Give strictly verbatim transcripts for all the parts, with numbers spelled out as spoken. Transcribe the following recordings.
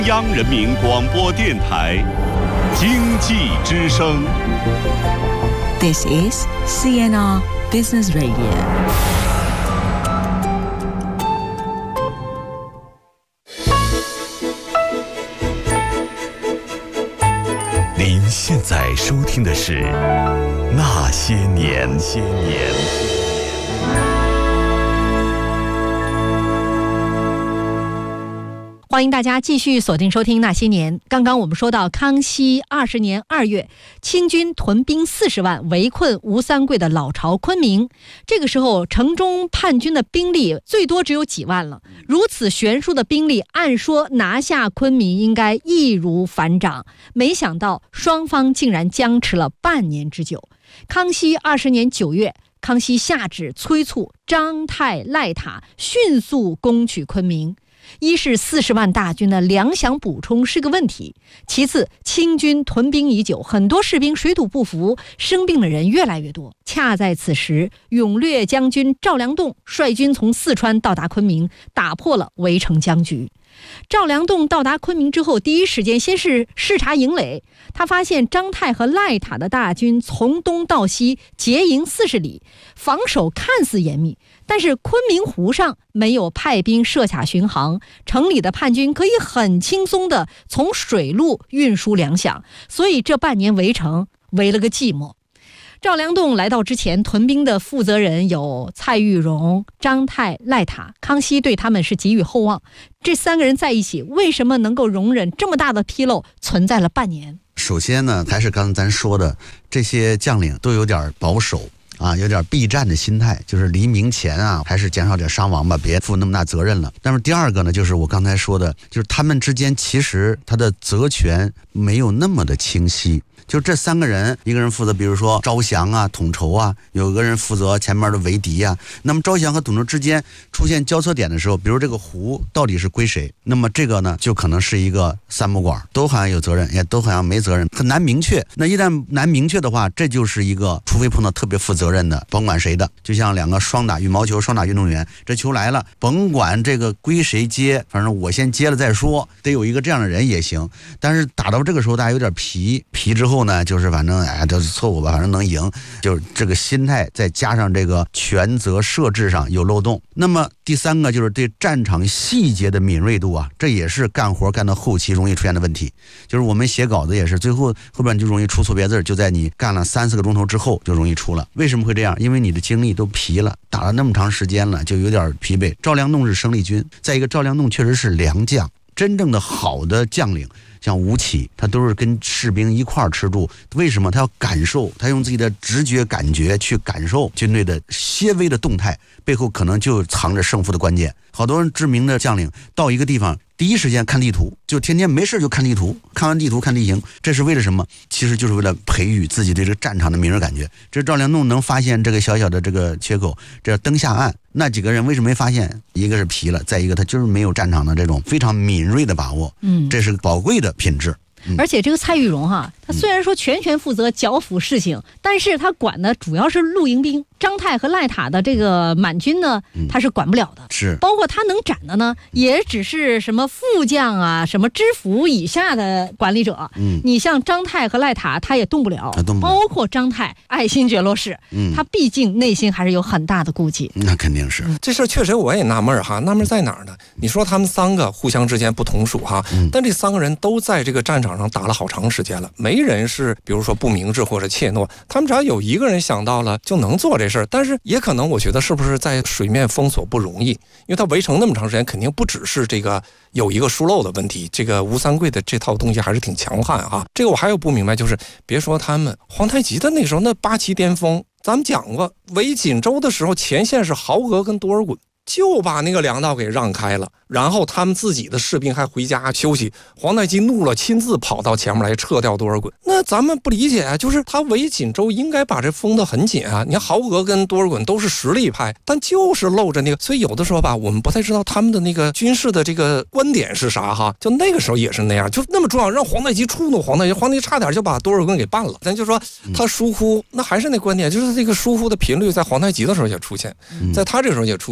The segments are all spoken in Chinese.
央人民广播电台经济之声。 This is C N R Business Radio。 您现在收听的是《那些年》。些年。 欢迎大家继续锁定收听《那些年》。刚刚我们说到，康熙二十年二月，清军屯兵四十万，围困吴三桂的老巢昆明。这个时候，城中叛军的兵力最多只有几万了。如此悬殊的兵力，按说拿下昆明应该易如反掌，没想到双方竟然僵持了半年之久。康熙二十年九月，康熙下旨催促张太、赖塔迅速攻取昆明。一是四十万大军的粮饷补充是个问题，其次清军屯兵已久，很多士兵水土不服，生病的人越来越多。恰在此时，勇略将军赵良栋率军从四川到达昆明，打破了围城僵局。赵良栋到达昆明之后，第一时间先是视察营垒，他发现张太和赖塔的大军从东到西结营四十里，防守看似严密，但是昆明湖上没有派兵设卡巡航，城里的叛军可以很轻松地从水路运输粮饷，所以这半年围城围了个寂寞。赵良栋来到之前，屯兵的负责人有蔡玉荣、张太、赖塔，康熙对他们是给予厚望。这三个人在一起，为什么能够容忍这么大的纰漏存在了半年？ 首先呢，还是刚才咱说的，这些将领都有点保守啊，有点避战的心态，就是黎明前啊，还是减少点伤亡吧，别负那么大责任了。但是第二个呢，就是我刚才说的，就是他们之间其实他的责权没有那么的清晰。就这三个人，一个人负责比如说招降啊、统筹啊，有个人负责前面的围敌啊。那么招降和统筹之间出现交错点的时候，比如这个湖到底是归谁，那么这个呢就可能是一个三不管，都好像有责任，也都好像没责任，很难明确。那一旦难明确的话，这就是一个除非碰到特别负责任的，甭管谁的，就像两个双打羽毛球双打运动员，这球来了，甭管这个归谁接，反正我先接了再说，得有一个这样的人也行。但是打到这个时候大家有点皮皮之后呢，就是反正哎，这是错误吧，反正能赢，就是这个心态，再加上这个权责设置上有漏洞。那么第三个就是对战场细节的敏锐度啊，这也是干活干到后期容易出现的问题。就是我们写稿子也是，最后后边就容易出错别字，就在你干了三四个钟头之后就容易出了。为什么会这样？因为你的精力都疲了，打了那么长时间了，就有点疲惫。赵良栋是生力军，再一个赵良栋确实是良将，真正的好的将领像吴起，他都是跟士兵一块儿吃住。为什么？他要感受，他用自己的直觉感觉去感受军队的些微的动态，背后可能就藏着胜负的关键。好多知名的将领到一个地方，第一时间看地图，就天天没事就看地图，看完地图看地形，这是为了什么？其实就是为了培育自己对这个战场的敏锐感觉。这赵良栋能发现这个小小的这个缺口，这灯下暗，那几个人为什么没发现？一个是疲了，再一个他就是没有战场的这种非常敏锐的把握，嗯，这是宝贵的品质。 嗯、而且这个蔡玉荣哈，他虽然说全权负责剿抚事情，嗯、但是他管的主要是露营兵。张太和赖塔的这个满军呢，他是管不了的，是包括他能斩的呢，也只是什么副将啊、什么知府以下的管理者。嗯，你像张太和赖塔，他也动不了，动不了。包括张太爱新觉罗氏，嗯，他毕竟内心还是有很大的顾忌。 那肯定是、 嗯、这事确实我也纳闷哈，纳闷在哪儿呢？你说他们三个互相之间不同属哈，嗯、但这三个人都在这个战场上打了好长时间了，没人是比如说不明智或者怯懦，他们只要有一个人想到了就能做这事儿。但是也可能我觉得是不是在水面封锁不容易，因为他围城那么长时间，肯定不只是这个有一个疏漏的问题，这个吴三桂的这套东西还是挺强悍啊。这个我还有不明白，就是别说他们皇太极的那个时候那八旗巅峰，咱们讲过围锦州的时候，前线是豪格跟多尔衮，就把那个粮道给让开了，然后他们自己的士兵还回家休息。皇太极怒了，亲自跑到前面来撤掉多尔衮。那咱们不理解啊，就是他围锦州应该把这封得很紧啊。你看豪格跟多尔衮都是实力派，但就是露着那个，所以有的时候吧，我们不太知道他们的那个军事的这个观点是啥哈。就那个时候也是那样，就那么重要，让皇太极触怒皇太极，皇太极差点就把多尔衮给办了。咱就说他疏忽，那还是那观点，就是这个疏忽的频率在皇太极的时候也出现，在他这个时候也出现。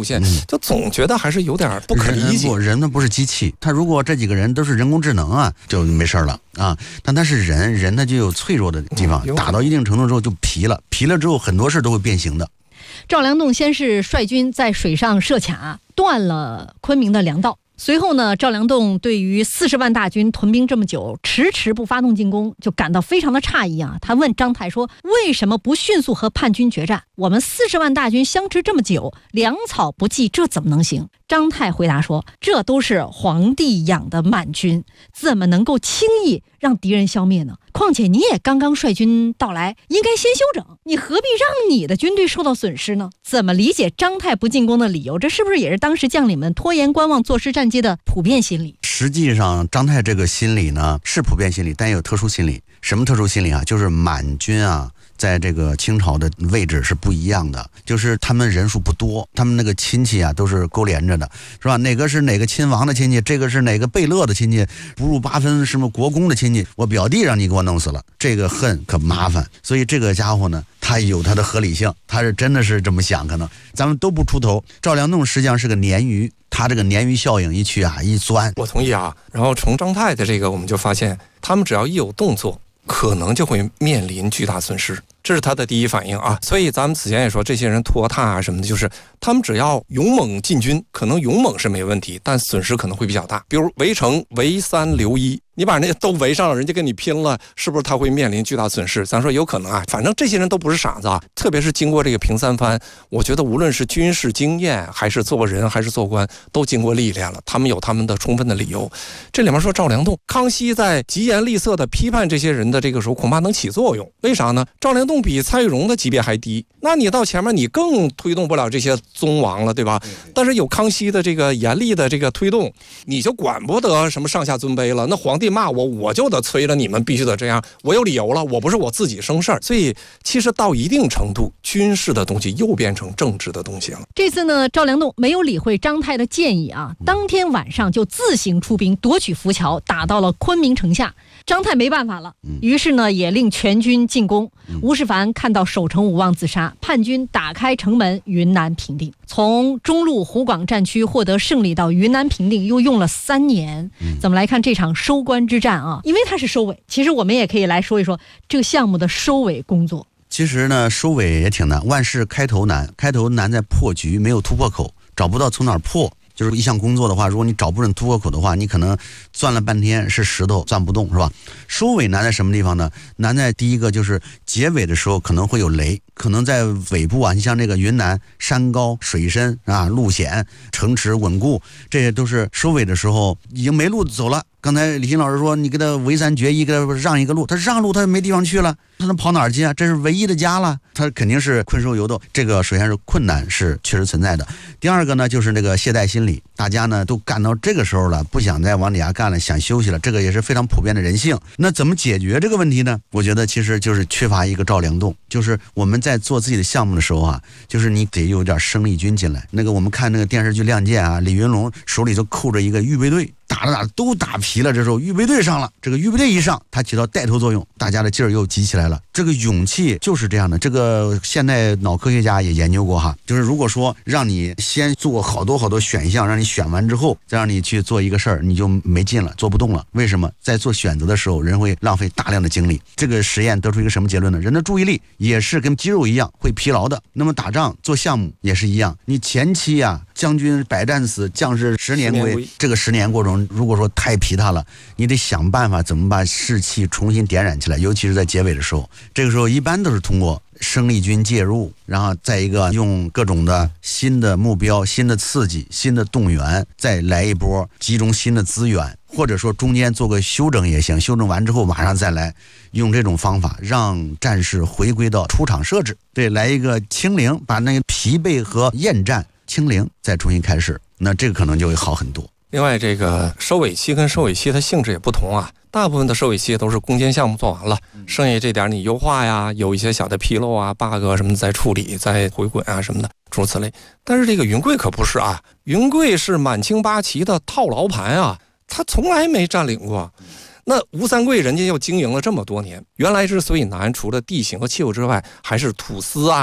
就总觉得还是有点不可理解。 人不，人呢不是机器，他如果这几个人都是人工智能啊，就没事了啊。但他是人，人他就有脆弱的地方， 嗯、 打到一定程度之后就疲了，疲了之后很多事都会变形的。 赵良栋先是率军在水上设卡，断了昆明的粮道。随后呢，赵良栋对于四十万大军屯兵这么久，迟迟不发动进攻，就感到非常的诧异啊。他问张太说：“为什么不迅速和叛军决战？我们四十万大军相持这么久，粮草不济，这怎么能行？”张太回答说：“这都是皇帝养的满军，怎么能够轻易让敌人消灭呢？况且你也刚刚率军到来，应该先休整，你何必让你的军队受到损失呢？”怎么理解张太不进攻的理由？这是不是也是当时将领们拖延观望、坐失战机的普遍心理？ 实际上，张太这个心理呢是普遍心理，但也有特殊心理。什么特殊心理啊？就是满军啊，在这个清朝的位置是不一样的，就是他们人数不多，他们那个亲戚啊都是勾连着的，是吧？哪个是哪个亲王的亲戚，这个是哪个贝勒的亲戚，不入八分什么国公的亲戚，我表弟让你给我弄死了，这个恨可麻烦。所以这个家伙呢，他有他的合理性，他是真的是这么想，可能咱们都不出头。赵良栋实际上是个鲶鱼，他这个鲶鱼效应一去啊一钻。 我同意啊。然后从张太的这个我们就发现，他们只要一有动作，可能就会面临巨大损失，这是他的第一反应啊。所以咱们此前也说，这些人拖沓啊什么的，就是他们只要勇猛进军，可能勇猛是没问题，但损失可能会比较大。比如围城围三留一，你把人家都围上了，人家跟你拼了，是不是他会面临巨大损失？咱说有可能啊，反正这些人都不是傻子啊。特别是经过这个平三番，我觉得无论是军事经验，还是做人，还是做官，都经过历练了，他们有他们的充分的理由。这里面说赵良栋、康熙在疾言厉色的批判这些人的这个时候，恐怕能起作用。为啥呢？赵良栋比蔡玉荣的级别还低，那你到前面你更推动不了这些宗王了，对吧？但是有康熙的这个严厉的这个推动，你就管不得什么上下尊卑了。那皇帝骂我，我就得催着你们必须得这样，我有理由了，我不是我自己生事儿。所以其实到一定程度，军事的东西又变成政治的东西了。 这次呢，赵良栋没有理会张太的建议啊，当天晚上就自行出兵夺取浮桥，打到了昆明城下。张太没办法了，于是呢也令全军进攻。吴世蕃看到守城无望自杀，叛军打开城门，云南平定。从中路湖广战区获得胜利到云南平定，又用了三年。怎么来看这场收官之战啊？因为它是收尾，其实我们也可以来说一说这个项目的收尾工作。 其实呢，收尾也挺难，万事开头难，开头难在破局，没有突破口，找不到从哪儿破。就是一项工作的话，如果你找不准突破口的话，你可能钻了半天是石头钻不动，是吧？收尾难在什么地方呢？难在第一个就是结尾的时候可能会有雷，可能在尾部啊，你像这个云南山高水深啊，路险城池稳固，这些都是收尾的时候已经没路走了。刚才李欣老师说，你给他围三决一，给他让一个路，他让路他没地方去了，他能跑哪儿去啊？这是唯一的家了，他肯定是困兽犹斗。这个首先是困难是确实存在的。第二个呢，就是那个懈怠心理，大家呢都干到这个时候了，不想再往底下干了，想休息了，这个也是非常普遍的人性。那怎么解决这个问题呢？我觉得其实就是缺乏一个赵良栋，就是我们在做自己的项目的时候啊，就是你得有点生力军进来。那个我们看那个电视剧《亮剑》啊，李云龙手里就扣着一个预备队。打着打着都打疲了，这时候预备队上了，这个预备队一上，它起到带头作用，大家的劲儿又集起来了。这个勇气就是这样的，这个现代脑科学家也研究过哈，就是如果说让你先做好多好多选项，让你选完之后再让你去做一个事儿，你就没劲了，做不动了。为什么？在做选择的时候，人会浪费大量的精力。这个实验得出一个什么结论呢？人的注意力也是跟肌肉一样会疲劳的。那么打仗做项目也是一样，你前期啊，将军百战死，将士十年归，这个十年过程如果说太疲沓了，你得想办法怎么把士气重新点燃起来，尤其是在结尾的时候。这个时候一般都是通过生力军介入，然后再一个用各种的新的目标、新的刺激、新的动员，再来一波集中新的资源，或者说中间做个修整也行，修整完之后马上再来，用这种方法让战士回归到出场设置，对，来一个清零，把那个疲惫和厌战清零，再重新开始，那这个可能就会好很多。 另外，这个收尾期跟收尾期的性质也不同啊。大部分的收尾期都是攻坚项目做完了，剩下这点你优化呀，有一些小的纰漏啊、bug 什么的再处理、再回滚啊什么的，诸如此类。但是这个云贵可不是啊，云贵是满清八旗的套牢盘啊，他从来没占领过。那吴三桂人家又经营了这么多年，原来之所以难，除了地形和气候之外，还是土司啊、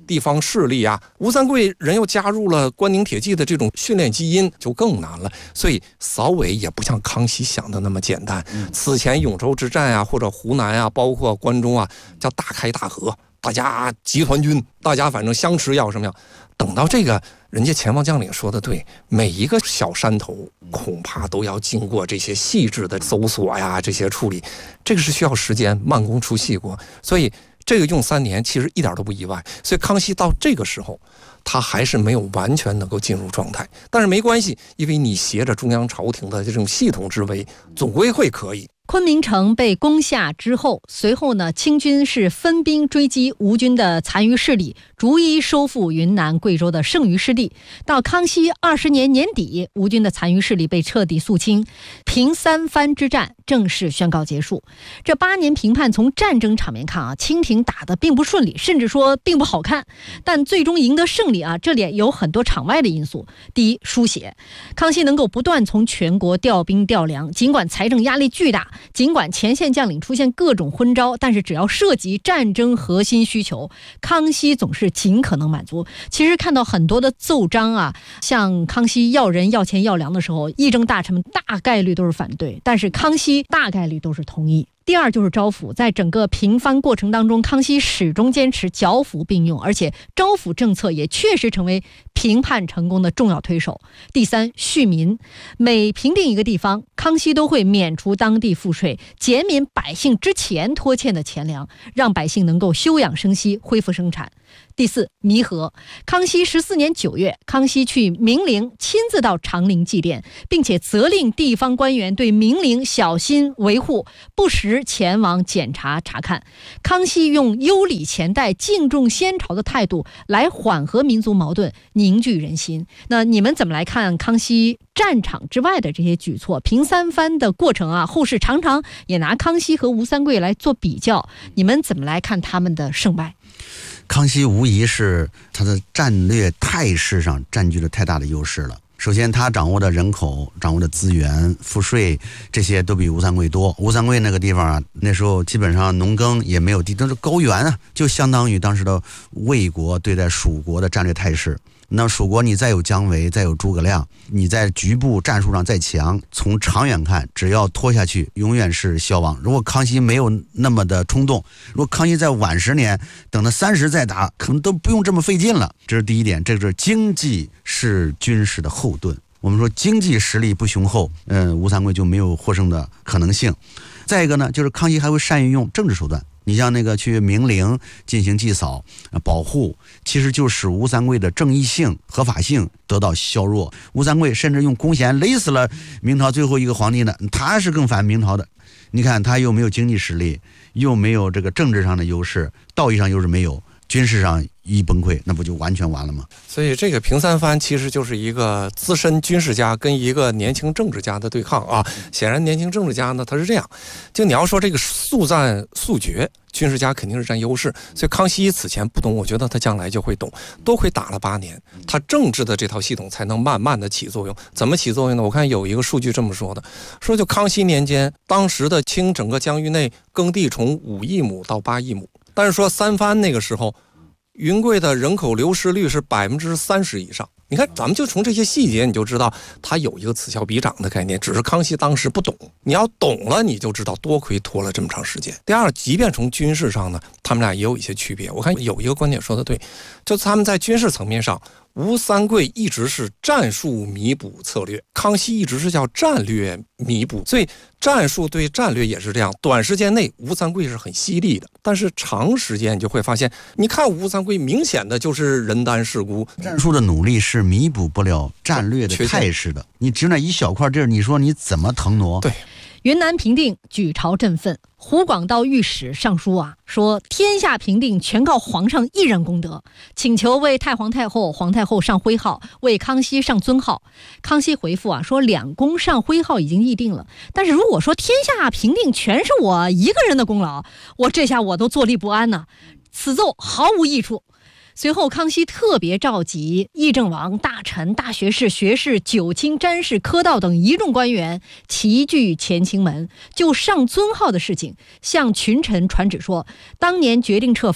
地方势力啊。吴三桂人又加入了关宁铁骑的这种训练基因，就更难了。所以扫尾也不像康熙想的那么简单。此前永州之战啊，或者湖南啊，包括关中啊，叫大开大合，大家集团军，大家反正相持要什么样。等到这个，人家前方将领说的对，每一个小山头恐怕都要经过这些细致的搜索呀，这些处理，这个是需要时间，慢工出细活。所以这个用三年其实一点都不意外。所以康熙到这个时候，他还是没有完全能够进入状态。但是没关系，因为你挟着中央朝廷的这种系统之威，总归会可以。 昆明城被攻下之后，随后呢，清军是分兵追击吴军的残余势力，逐一收复云南、贵州的剩余势力。到康熙二十年年底，吴军的残余势力被彻底肃清，平三藩之战正式宣告结束。这八年平叛，从战争场面看啊，清廷打得并不顺利，甚至说并不好看，但最终赢得胜利啊，这里有很多场外的因素。第一，输血，康熙能够不断从全国调兵调粮，尽管财政压力巨大，尽管前线将领出现各种昏招，但是只要涉及战争核心需求，康熙总是尽可能满足。其实看到很多的奏章啊，像康熙要人要钱要粮的时候，议政大臣们大概率都是反对，但是康熙大概率都是同意。第二就是招抚，在整个平藩过程当中，康熙始终坚持剿抚并用，而且招抚政策也确实成为平叛成功的重要推手。第三，恤民，每平定一个地方，康熙都会免除当地赋税，减免百姓之前拖欠的钱粮，让百姓能够休养生息，恢复生产。第四，弥合，康熙十四年九月，康熙去明陵，亲自到长陵祭奠，并且责令地方官员对明陵小心维护，不时前往检查查看。康熙用优礼前代、敬重先朝的态度来缓和民族矛盾，凝聚人心。那你们怎么来看康熙战场之外的这些举措？平三藩的过程啊，后世常常也拿康熙和吴三桂来做比较，你们怎么来看他们的胜败？ 康熙无疑是他的战略态势上占据了太大的优势了。首先，他掌握的人口、掌握的资源、赋税，这些都比吴三桂多。吴三桂那个地方啊，那时候基本上农耕也没有地，都是高原啊，就相当于当时的魏国对待蜀国的战略态势。那蜀国你再有姜维，再有诸葛亮，你在局部战术上再强，从长远看，只要拖下去，永远是消亡。如果康熙没有那么的冲动，如果康熙再晚十年，等他三十再打，可能都不用这么费劲了。这是第一点，这是经济是军事的后盾。我们说经济实力不雄厚，嗯，吴三桂就没有获胜的可能性。再一个呢，就是康熙还会善于用政治手段。你像那个去明陵进行祭扫、保护，其实就使吴三桂的正义性、合法性得到削弱。吴三桂甚至用弓弦勒死了明朝最后一个皇帝呢，他是更反明朝的。你看他又没有经济实力，又没有这个政治上的优势，道义上又是没有，军事上一崩溃，那不就完全完了吗？ 所以这个平三藩其实就是一个资深军事家跟一个年轻政治家的对抗啊。显然年轻政治家呢，他是这样，就你要说这个速战速决，军事家肯定是占优势。所以康熙此前不懂，我觉得他将来就会懂。多亏打了八年，他政治的这套系统才能慢慢的起作用。怎么起作用呢？我看有一个数据这么说的，说就康熙年间，当时的清整个疆域内耕地从五亿亩到八亿亩，但是说三藩那个时候，云贵的人口流失率是百分之三十以上。你看，咱们就从这些细节，你就知道它有一个此消彼长的概念，只是康熙当时不懂。你要懂了，你就知道多亏拖了这么长时间。第二，即便从军事上呢，他们俩也有一些区别。我看有一个观点说的对，就他们在军事层面上，吴三桂一直是战术弥补策略，康熙一直是叫战略弥补，所以战术对战略也是这样。短时间内吴三桂是很犀利的，但是长时间你就会发现，你看吴三桂明显的就是人单势孤， 战术的努力是弥补不了战略的态势的。你只那一小块地儿，你说你怎么腾挪？ 对。 云南平定，举朝振奋。湖广道御史上书啊，说天下平定全靠皇上一人功德，请求为太皇太后、皇太后上徽号，为康熙上尊号。康熙回复啊，说两宫上徽号已经议定了，但是如果说天下平定全是我一个人的功劳，我这下我都坐立不安呢、啊，此奏毫无益处。随后康熙特别召集议政王、大臣、大学士、学士、九卿、詹事、科道等一众官员齐聚乾清门，就上尊号的事情向群臣传旨说，当年决定撤藩，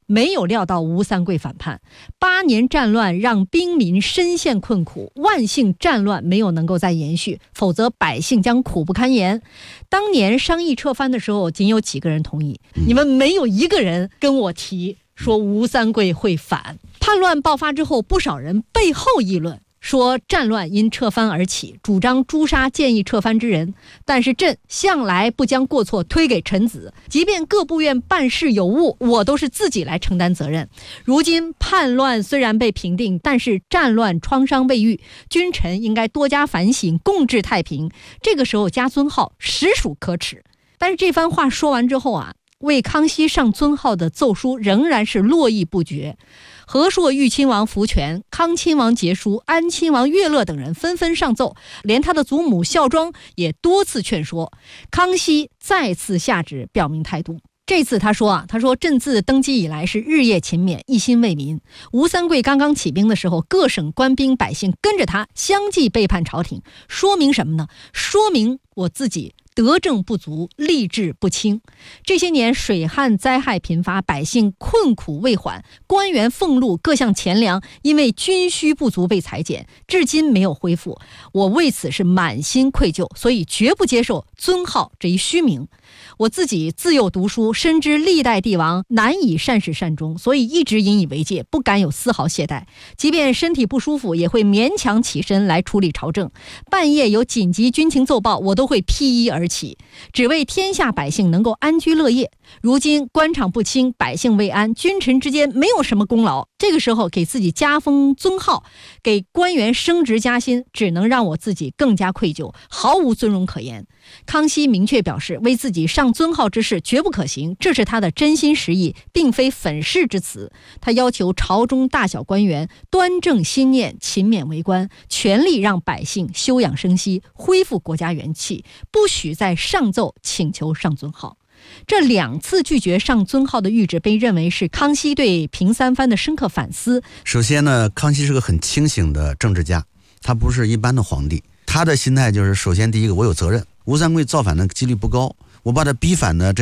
没有料到吴三桂反叛，八年战乱让兵民深陷困苦，万幸战乱没有能够再延续，否则百姓将苦不堪言。当年商议撤藩的时候，仅有几个人同意，你们没有一个人跟我提说吴三桂会反。叛乱爆发之后，不少人背后议论，说战乱因撤藩而起，主张诛杀建议撤藩之人。但是朕向来不将过错推给臣子，即便各部院办事有误，我都是自己来承担责任。如今叛乱虽然被平定，但是战乱创伤未愈，君臣应该多加反省，共治太平。这个时候加尊号实属可耻。但是这番话说完之后啊，为康熙上尊号的奏书仍然是络绎不绝。和硕豫亲王福全、康亲王节书、安亲王乐乐等人纷纷上奏，连他的祖母孝庄也多次劝说。康熙再次下旨表明态度。这次他说啊，他说朕自登基以来是日夜勤勉，一心为民。吴三桂刚刚起兵的时候，各省官兵百姓跟着他相继背叛朝廷，说明什么呢？说明我自己德政不足，吏治不清。这些年水旱灾害频发，百姓困苦未缓，官员俸禄各项钱粮因为军需不足被裁减，至今没有恢复。我为此是满心愧疚，所以绝不接受尊号这一虚名。我自己自幼读书，深知历代帝王难以善始善终，所以一直引以为戒，不敢有丝毫懈怠。即便身体不舒服，也会勉强起身来处理朝政。半夜有紧急军情奏报，我都会披衣而起，只为天下百姓能够安居乐业。如今官场不清，百姓未安，君臣之间没有什么功劳，这个时候给自己加封尊号，给官员升职加薪，只能让我自己更加愧疚，毫无尊荣可言。康熙明确表示，为自己上尊号之事绝不可行，这是他的真心实意，并非粉饰之词。他要求朝中大小官员端正心念，勤勉为官，全力让百姓休养生息，恢复国家元气，不许再上奏请求上尊号。这两次拒绝上尊号的谕旨被认为是康熙对平三藩的深刻反思。 首先呢，康熙是个很清醒的政治家，他不是一般的皇帝。他的心态就是，首先第一个，我有责任。吴三桂造反的几率不高，我把他逼反呢，这